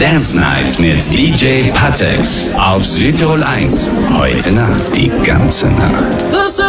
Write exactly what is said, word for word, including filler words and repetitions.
Dance Night mit D J Patex auf Südtirol eins. Heute Nacht, die ganze Nacht.